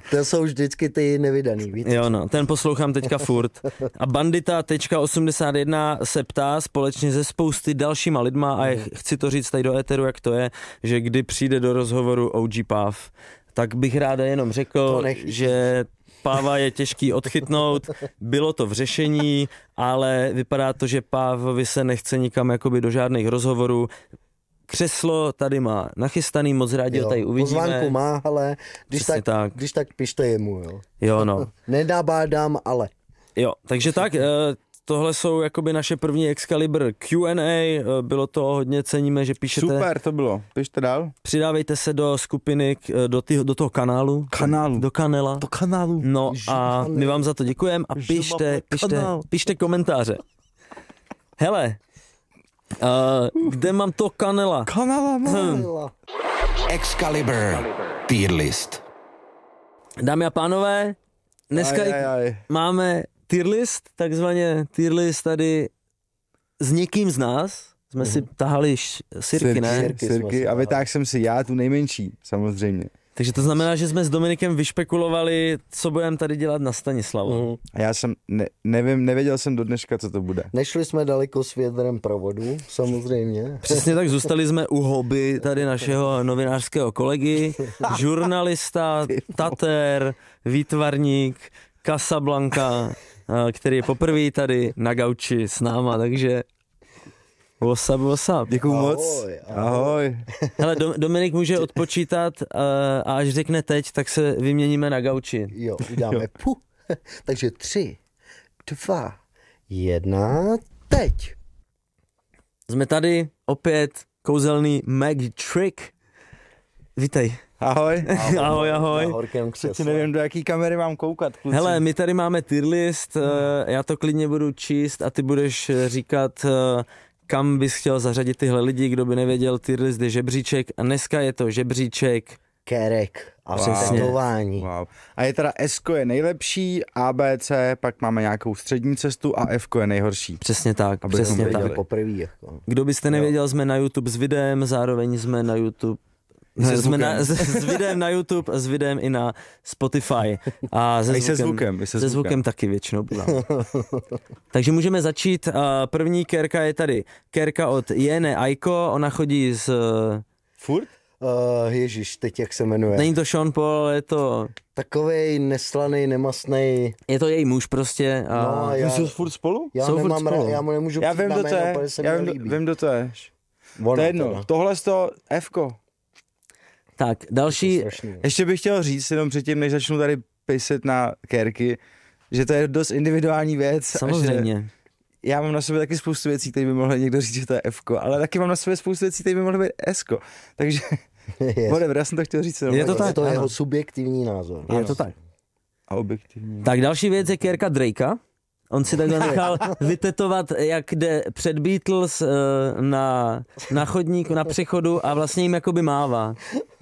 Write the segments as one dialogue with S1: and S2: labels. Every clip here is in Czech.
S1: To jsou vždycky ty nevydaný, víte?
S2: Jo no, ten poslouchám teďka furt. A Bandita.81 se ptá společně se spousty dalšíma lidma a chci to říct tady do éteru, jak to je, že kdy přijde do rozhovoru OG Páv, tak bych ráda jenom řekl, že Páva je těžký odchytnout, bylo to v řešení, ale vypadá to, že Pávovi se nechce nikam jakoby do žádných rozhovorů. Křeslo tady má nachystaný, moc rádi ho tady uvidíme.
S1: Pozvánku má, ale když tak pište jemu, jo.
S2: Jo, no.
S1: Nedabádám, ale.
S2: Jo, takže tak, tohle jsou jakoby naše první Excalibur Q&A, bylo to hodně, ceníme, že píšete.
S3: Super to bylo, pište dál.
S2: Přidávejte se do skupiny, do toho kanálu. Do kanálu.
S3: Do kanálu.
S2: No a my vám za to děkujeme a pište komentáře. Hele, kde mám to kanela?
S4: Excalibur Tier List.
S2: Dámy a pánové, dneska máme tier list, takzvaně tier list tady s někým z nás. Jsme si tahali sirky, ne?
S3: Sirky a vytáhl jsem si já tu nejmenší, samozřejmě.
S2: Takže to znamená, že jsme s Dominikem vyšpekulovali, co budeme tady dělat na Stanislavu.
S3: A já jsem, nevěděl jsem do dneška, co to bude.
S1: Nešli jsme daleko s vědrem provodu, samozřejmě.
S2: Přesně tak, zůstali jsme u hobby tady našeho novinářského kolegy, žurnalista, tater, výtvarník, Casablanca, který je poprvé tady na gauči s náma, takže what's up.
S3: Děkuju moc. Ahoj.
S2: Hele, Dominik může odpočítat a až řekne teď, tak se vyměníme na gauči.
S1: Jo, uděláme Takže 3, 2, 1, teď.
S2: Jsme tady opět, kouzelný Magic Trick. Vítej.
S3: Ahoj.
S2: Ahoj.
S3: Přeci nevím, do jaký kamery mám koukat, kluci.
S2: Hele, my tady máme tier list, já to klidně budu číst a ty budeš říkat, kam bys chtěl zařadit tyhle lidi, kdo by nevěděl, tier list je žebříček a dneska je to žebříček
S1: Kerek a tetování.
S3: Wow. A je teda S je nejlepší, ABC, pak máme nějakou střední cestu a F je nejhorší.
S2: Přesně tak, přesně tak.
S1: Poprvé, jako.
S2: Kdo byste nevěděl, jsme na YouTube s videem, zároveň jsme na YouTube s videem na YouTube a s videem i na Spotify. A se zvukem taky většinou. Takže můžeme začít. První kérka je tady. Kérka od Jene Aiko, ona chodí z...
S3: Furt?
S1: Ježíš, teď jak se jmenuje.
S2: Není to Sean Paul, je to...
S1: Takovej neslaný, nemastnej.
S2: Je to její muž prostě.
S1: No,
S3: jsou furt spolu?
S1: Já mu nemůžu
S3: já vím, vím, kdo to je. To je jedno. Tohle z toho F-ko.
S2: Tak, další...
S3: Ještě bych chtěl říct, jenom předtím, než začnu tady pisit na kérky, že to je dost individuální věc.
S2: Samozřejmě.
S3: Já mám na sobě taky spoustu věcí, které by mohl někdo říct, že to je F-ko, ale taky mám na sobě spoustu věcí, které by mohly být S-ko. Takže, whatever, já jsem to chtěl říct.
S2: Je to tak,
S1: to je jeho subjektivní názor.
S2: Je to tak.
S3: A objektivní.
S2: Tak další věc je kérka Drakea. On si takhle nechal vytetovat, jak jde před Beatles na chodníku, na přechodu a vlastně jim jakoby mává.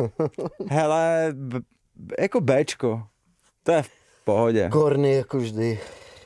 S3: Hele, jako Bčko. To je v pohodě.
S1: Korny jako vždy.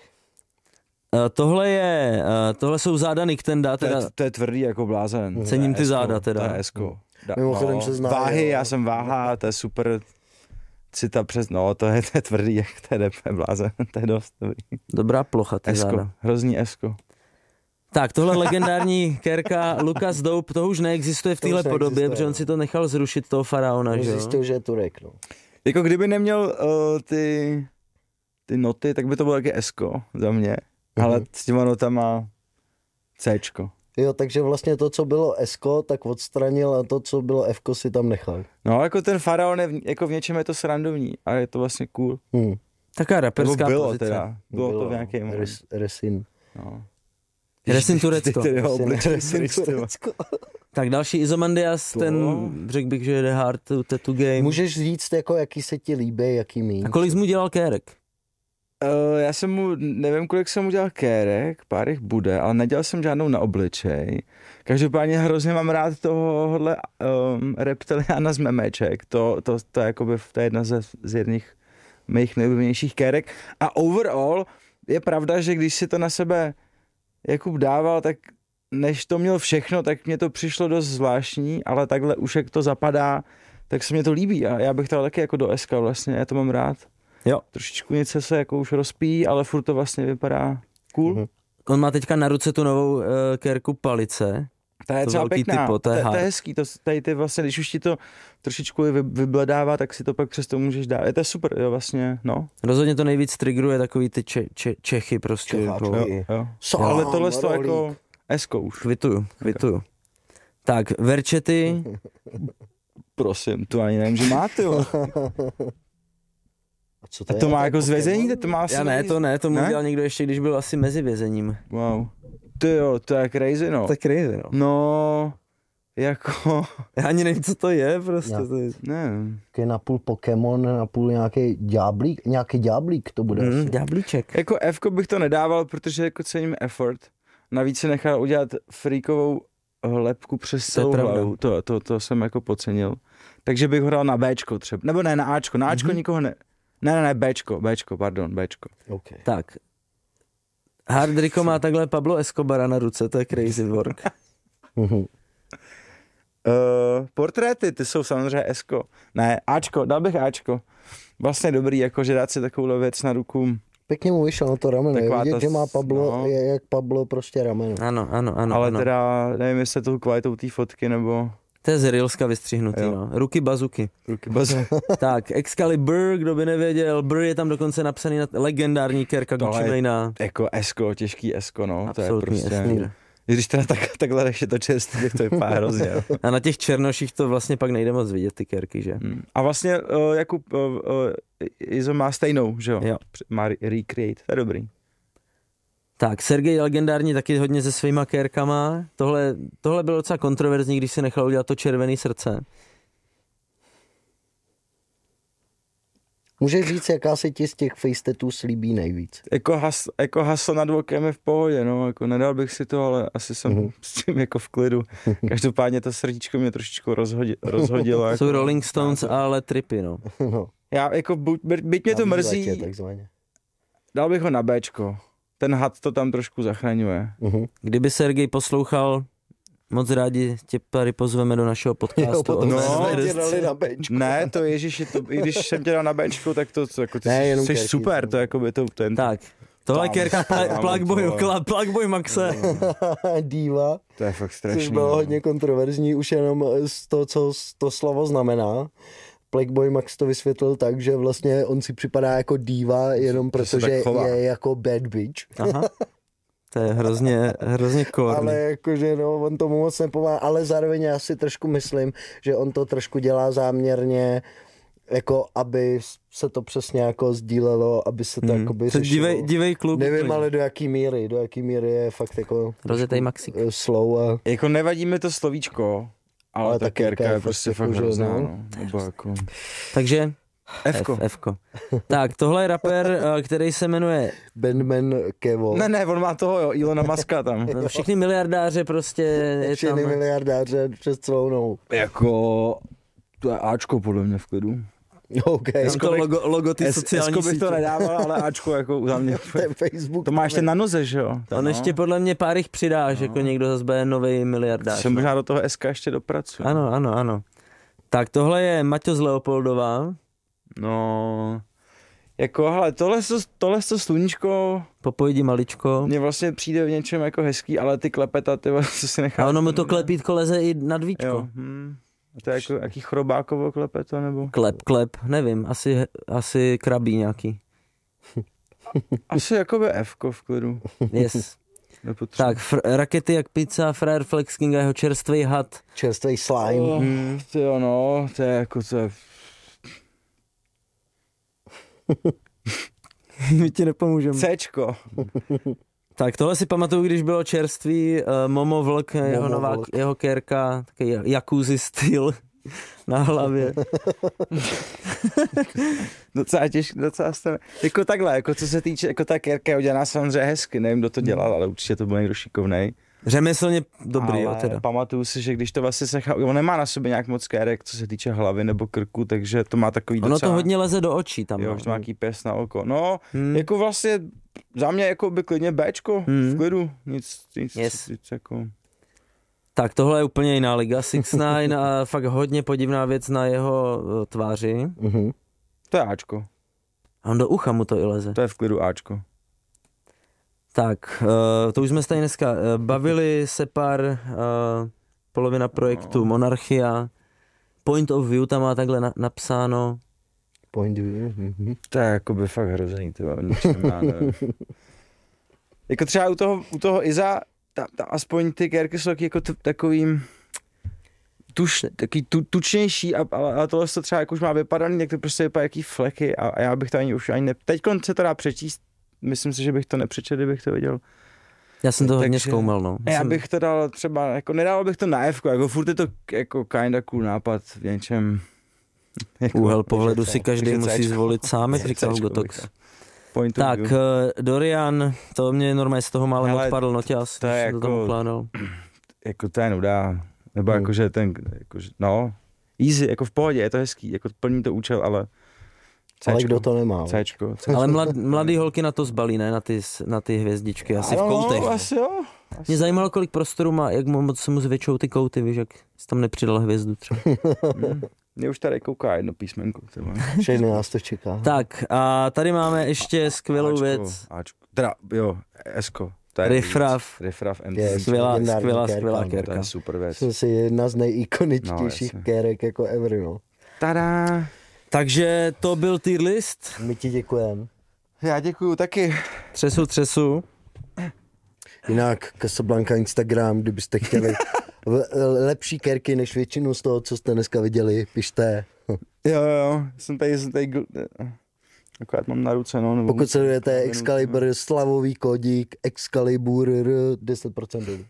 S2: Tohle jsou záda Nicktenda.
S3: To je tvrdý jako blázen.
S2: Cením ty záda teda.
S3: To je S-ko.
S1: Mimochodem se zná.
S3: Váhy, já jsem váha, to je super. Cita přes, to je tvrdý, jak to je blázen, to je dost dobrý.
S2: Dobrá plocha, ty záda.
S3: Hrozný esko.
S2: Tak, tohle legendární kérka Lucas Dope, to už neexistuje v téhle podobě, protože on si to nechal zrušit, toho faraona, že jo?
S1: Zjistil, že je Turek, no.
S3: Jako kdyby neměl ty noty, tak by to bylo taky esko za mě, ale s těma notama Cčko.
S1: Jo, takže vlastně to, co bylo S-ko, tak odstranil a to, co bylo F-ko, si tam nechal.
S3: No, jako ten faraon, jako v něčem je to srandovní, ale je to vlastně cool.
S2: Taká raperská pozice.
S3: Bylo to v nějakém...
S1: Resin.
S3: No.
S2: Resin Turecko.
S1: Resin Turecko.
S2: Tak další Izomandias, ten řekl bych, že jde hard to game.
S1: Můžeš říct, jako, jaký se ti líbí, jaký míň.
S2: A kolik jsi mu dělal kérek?
S3: Já jsem mu, nevím, kolik jsem mu dělal kérek, pár jich bude, ale nedělal jsem žádnou na obličej. Každopádně hrozně mám rád tohohle reptiliána z memeček. To je jakoby, to je jedna z jedných mých nejoblíbenějších kérek. A overall je pravda, že když si to na sebe Jakub dával, tak než to měl všechno, tak mě to přišlo dost zvláštní, ale takhle už jak to zapadá, tak se mě to líbí a já bych to taky jako do SK vlastně, já to mám rád.
S2: Jo.
S3: Trošičku něco se jako už rozpíjí, ale furt to vlastně vypadá cool.
S2: On má teďka na ruce tu novou kérku Palice.
S3: Ta je
S2: To
S3: třeba
S2: velký
S3: pěkná,
S2: typo, to je
S3: to
S2: hard.
S3: je hezký, tady ty vlastně, když už ti to trošičku vybledává, tak si to pak přesto můžeš dát. Je to super, jo, vlastně, no.
S2: Rozhodně to nejvíc triggeruje takový ty Čechy prostě.
S1: Čecháčky.
S3: Jo.
S1: Sám,
S3: Ale tohle to
S1: rolík.
S3: jako esko už.
S2: Kvituju. Tak, Verčety,
S3: Prosím, tu ani nevím, že má, ty jo.
S1: A co
S3: A
S1: je?
S3: to má jako
S1: Pokémon?
S3: zvězení, to má asi...
S2: já ne, to mu
S3: Ne?
S2: dělal někdo ještě, když byl asi mezi vězením.
S3: Wow. Ty jo, to je crazy, no.
S2: Tak crazy, no.
S3: No, jako,
S2: Já ani nevím, co to je, prostě.
S1: Já.
S2: To je...
S3: nevím.
S1: Je napůl Pokémon, napůl nějaký ďáblík to bude asi.
S2: Ďáblíček.
S3: Jako F-ko bych to nedával, protože jako cením effort. Navíc si nechal udělat freakovou lepku přes
S2: To je
S3: celou
S2: pravda.
S3: hlavu. To jsem jako podcenil. Takže bych ho dal na Bčko třeba. Nebo ne, na Ačko. Na Ačko nikoho ne... Ne, Bčko, Bčko.
S1: Okay.
S2: Tak. Hard Rico má takhle Pablo Escobara na ruce, to je crazy work.
S3: Portréty, ty jsou samozřejmě Esko. Ne, Ačko, dal bych Ačko. Vlastně dobrý, jako že dát si takovou věc na ruku.
S1: Pěkně mu vyšel na to rameno. Je
S3: Taková
S1: vidět,
S3: ta
S1: že má Pablo,
S3: no.
S1: je jak Pablo prostě rameno.
S2: Ano.
S3: Ale
S2: ano.
S3: teda nevím, jestli tou kvalitou té fotky nebo
S2: To je z Reelska vystřihnutý,
S3: Jo.
S2: no. Ruky bazuky.
S3: ruky bazu.
S2: Tak, Excalibur, kdo by nevěděl, Brr je tam dokonce napsaný na legendární kérka
S3: Tohle
S2: Gucci
S3: je-
S2: Mane'a.
S3: Jako Esko, těžký Esko, no.
S2: Absolutní
S3: to je prostě...
S2: esmír.
S3: Když teda takhle ještě to čerstvě, tak to vypadá hrozně. Jo.
S2: A na těch černoších to vlastně pak nejde moc vidět, ty kérky, že?
S3: A vlastně Jakub Izo má stejnou, že jo?
S2: Jo.
S3: Má recreate, to je dobrý.
S2: Tak, Sergej legendární taky hodně se svýma kérkama. Tohle bylo docela kontroverzní, když si nechal udělat to červený srdce.
S1: Můžeš říct, jaká se ti z těch face tattoo slíbí nejvíc?
S3: Jako hasl nad okem je v pohodě, no, jako nedal bych si to, ale asi jsem s tím jako v klidu. Každopádně to srdíčko mě trošičku rozhodilo. Jako,
S2: Jsou Rolling Stones, ale tripy, no.
S1: No,
S3: Já jako, byť mě to
S1: na
S3: mrzí,
S1: výletě, takzvaně.
S3: dal bych ho na Bčko. Ten had to tam trošku zachraňuje.
S2: Kdyby Sergej poslouchal, moc rádi tě tady pozveme do našeho podcastu.
S1: Jo, potom
S3: No.
S1: jsme tě dali na Bčko.
S3: Ne, to ježiši, i když jsem tě dal na Bčku, tak to jako ty
S1: Ne, jenom
S3: jsi
S1: kérky,
S3: super, to jako by to ten...
S2: Tak, tohle
S3: Tam,
S2: kérka
S3: tam,
S2: Plugboy Maxe.
S1: Diva,
S3: To je fakt
S1: což
S3: strašný.
S1: bylo
S3: no.
S1: hodně kontroverzní už jenom z toho, co to slovo znamená. Playboy Max to vysvětlil tak, že vlastně on si připadá jako diva, jenom
S3: Že se
S1: protože
S3: tak chová.
S1: je jako bad bitch.
S2: Aha. To je hrozně korný.
S1: Ale jakože no, on tomu moc nepomáhá, ale zároveň já si trošku myslím, že on to trošku dělá záměrně, jako aby se to přesně jako sdílelo, aby se to jakoby řešilo.
S2: Divej kluk.
S1: Nevím,
S2: úplně.
S1: ale do jaký míry je fakt jako
S2: Rozjetej Maxík.
S1: slow a
S3: Jako nevadí mi to slovíčko, ale ta kérka je prostě fakt
S1: jako, že
S3: hrozná,
S1: no.
S3: no. Nebo jako...
S2: Takže
S3: Fko.
S2: Fko. Tak, tohle je rapper, který se jmenuje
S1: Bandman Kevo.
S3: Ne, on má toho, jo, Ilona Muska tam.
S2: všichni miliardáře prostě je
S1: Všechny
S2: tam.
S1: miliardáře přes celou nohu.
S3: Jako... To je Ačko podle mě v klidu.
S1: OK,
S2: Tam to logo ty sociální
S3: Esko bych
S2: sítě.
S3: to nedával, ale Ačko jako za mě.
S1: to je Facebook.
S3: To má ještě na noze, že jo?
S2: On ještě podle mě pár jich přidáš, jako někdo zase bude novej miliardář.
S3: Se možná do toho SK ještě dopracuju.
S2: Ano. Tak tohle je Maťo z Leopoldova.
S3: No... Jako, hele, tohle sluníčko
S2: Popojdi maličko.
S3: mně vlastně přijde v něčem jako hezký, ale ty klepeta, ty co si nechá.
S2: A ono mu to klepítko leze i nad víčko.
S3: Jo. A to je jako jaký chrobákovo klepeto, nebo?
S2: Klep, nevím, asi krabí nějaký.
S3: Asi jakoby Fko v klidu.
S2: Yes.
S3: Nepotřebuji.
S2: Tak, rakety jak pizza, Frajer Flex King a jeho čerstvý had.
S1: Čerstvý slime.
S3: To jo, no, to je jako, to je...
S2: My ti nepomůžeme.
S3: Cčko.
S2: Tak tohle si pamatuju, když bylo čerstvý Momo Vlk, jeho
S1: Momo
S2: nová,
S1: Vlk.
S2: jeho kérka, takový jacuzzi styl na hlavě.
S3: Docela jste... Jako takhle, jako co se týče, jako ta kérka je udělaná samozřejmě hezky, nevím, kdo to dělal, ale určitě to byl někdo šikovnej.
S2: Řemeslně dobrý,
S3: ale
S2: jo, teda.
S3: pamatuju si, že když to vlastně se nechá, on nemá na sobě nějak moc kérek, co se týče hlavy nebo krku, takže to má takový
S2: Ono
S3: docela...
S2: to hodně leze do očí tam.
S3: Jo,
S2: no.
S3: že to má nějaký pěs na oko. No, jako vlastně za mě jako by klidně Bčko, v klidu, nic
S2: Yes.
S3: jako...
S2: Tak tohle je úplně jiná liga. 6ix9ine a fakt hodně podivná věc na jeho tváři.
S3: To je Ačko.
S2: A on do ucha mu to i leze.
S3: To je v klidu Ačko.
S2: Tak, to už jsme se tady dneska bavili, Separ, polovina projektu Monarchia, Point of View tam má takhle napsáno.
S1: Point of View.
S3: To je jakoby fakt hrozný, jako třeba u toho Iza, aspoň ty kérky jsou jako takovým tučnější, ale tohle to třeba jako už má vypadaný, jak to prostě vypadá jaký fleky a já bych to už ani teď se to dá přečíst, myslím si, že bych to nepřečetl, kdybych to viděl.
S2: Já jsem to hodně zkoumal, no.
S3: Já bych to dal třeba, jako nedal bych to na F-ku, jako furt je to jako kinda cool nápad v něčem.
S2: Jako, úhel pohledu si každý musí zvolit sám, jak říkal Gotox. Tak, Dorian, to mě normálně z toho málem odpadl noťas,
S3: to je jako,
S2: to tam ukládal.
S3: Jako to je nuda, nebo jakože ten, jakože, no, easy, jako v pohodě, je to hezký, jako plní to účel, ale
S1: Cčko, ale kdo to nemá?
S3: Cčko.
S2: Ale mladý holky na to zbalí, ne? Na ty hvězdičky, asi v koutech.
S3: Asi jo.
S2: Mě zajímalo, kolik prostoru má, jak moc se mu zvětšou ty kouty, víš, jak jsi tam nepřidal hvězdu třeba.
S3: Mě už tady kouká jedno písmenko.
S1: Všechny nás to čeká.
S2: Tak a tady máme ještě skvělou věc.
S3: Teda, jo, Esko.
S2: Riffraff. Skvělá kérka.
S3: To je super věc.
S1: Jsem si jedna z nejikoničtějších kérek jako ever, no.
S3: Tada.
S2: Takže to byl tier list.
S1: My ti děkujeme.
S3: Já děkuju taky.
S2: Třesu.
S1: Jinak Casablanca Instagram, kdybyste chtěli lepší kérky než většinu z toho, co jste dneska viděli, pište.
S3: Jo, jsem tady akorát mám na ruce, no.
S1: Pokud sledujete Excalibur, slavový kódík, Excalibur 10%.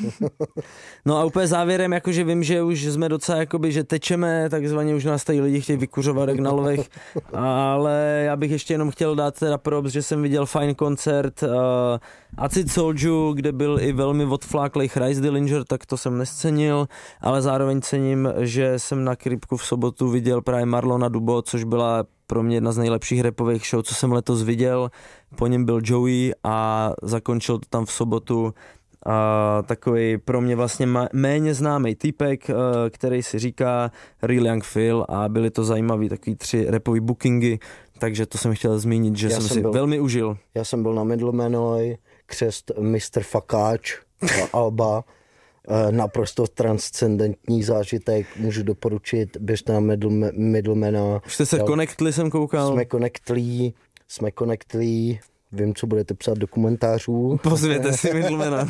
S2: No a úplně závěrem, jakože vím, že už jsme docela jakoby, že tečeme, takzvaně už nás tady lidi chtějí vykuřovat jak na lovech, ale já bych ještě jenom chtěl dát teda props, že jsem viděl fajn koncert Acid Soulju, kde byl i velmi odfláklej Chrise Dillinger, tak to jsem nescenil, ale zároveň cením, že jsem na Kripku v sobotu viděl právě Marlona Dubo, což byla pro mě jedna z nejlepších rapových show, co jsem letos viděl. Po něm byl Joey a zakončil to tam v sobotu takový pro mě vlastně méně známý týpek, který si říká Real Young Phil a byly to zajímavý takový 3 rapový bookingy, takže to jsem chtěl zmínit, že jsem si velmi užil.
S1: Já jsem byl na Middlemanoj, křest Mr. Fakáč Alba, naprosto transcendentní zážitek, můžu doporučit, běžte na Middlemana.
S2: Už jste se connectli, jsem koukal.
S1: Jsme connectli, vím, co budete psát do komentářů.
S2: Pozvěte si Middlemana.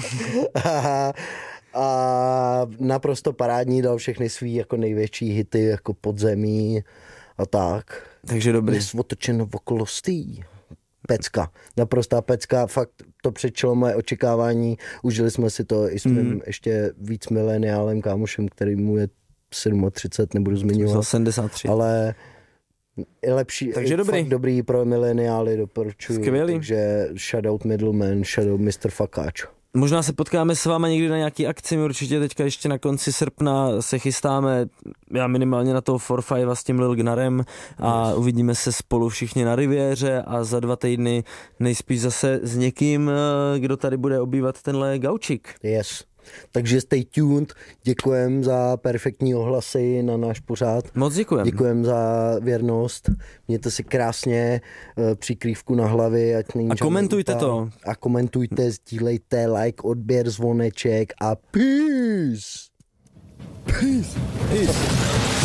S1: A naprosto parádní, dal všechny svý jako největší hity, jako Podzemí a tak.
S2: Takže dobrý.
S1: Dnes otočeno okolo stý. Pecka, naprostá pecka, fakt to předčilo moje očekávání, užili jsme si to i s mým ještě víc mileniálem kámošem, který mu je 37, nebudu zmiňovat.
S2: 73.
S1: Ale lepší,
S2: takže dobrý.
S1: Dobrý pro mileniály, doporučuji.
S2: Skvělý.
S1: Takže shoutout Middleman, shoutout Mr. Fakáč.
S2: Možná se potkáme s váma někdy na nějaký akci, my určitě teďka ještě na konci srpna se chystáme, já minimálně na toho 4-5 s tím Lil Gnarem a uvidíme se spolu všichni na Riviéře a za 2 týdny nejspíš zase s někým, kdo tady bude obývat tenhle gaučík.
S1: Yes. Takže stay tuned, děkujem za perfektní ohlasy na náš pořad.
S2: Moc děkujem.
S1: Děkujem za věrnost, mějte si krásně přikrývku na hlavě. Ať není
S2: a komentujte to.
S1: A komentujte, sdílejte, like, odběr, zvoneček a peace.
S2: Peace.